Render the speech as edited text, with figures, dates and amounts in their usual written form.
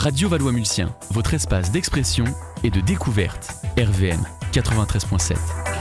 Radio Valois-Mulsien, votre espace d'expression et de découverte. RVM 93.7.